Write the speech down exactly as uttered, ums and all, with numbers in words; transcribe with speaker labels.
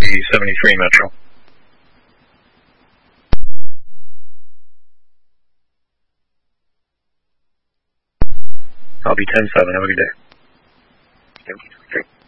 Speaker 1: seventy-three Metro. I'll be ten seven. Have a good day.